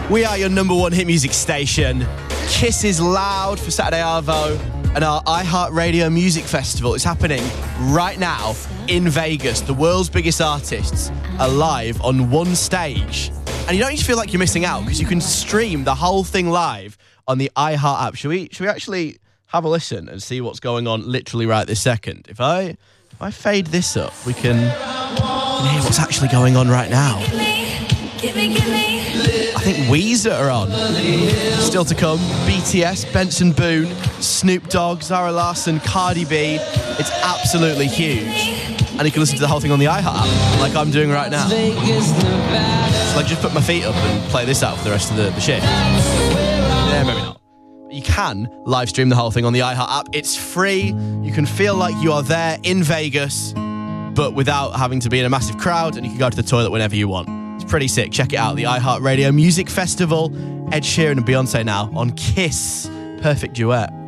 We are your number one hit music station. Kiss is loud for Saturday Arvo, and our iHeartRadio Music Festival is happening right now in Vegas. The world's biggest artists are live on one stage. And you don't need to feel like you're missing out because you can stream the whole thing live on the iHeart app. Should we actually have a listen and see what's going on literally right this second? If I fade this up, we can hear what's actually going on right now. I think Weezer are on. Still to come, BTS, Benson Boone, Snoop Dogg, Zara Larsson, Cardi B. It's absolutely huge. And you can listen to the whole thing on the iHeart app, like I'm doing right now. So I just put my feet up and play this out for the rest of the shift. Yeah, maybe not. You can live stream the whole thing on the iHeart app. It's free. You can feel like you are there in Vegas, but without having to be in a massive crowd, and you can go to the toilet whenever you want. It's pretty sick. Check it out. The iHeartRadio Music Festival. Ed Sheeran and Beyonce now on Kiss. Perfect duet.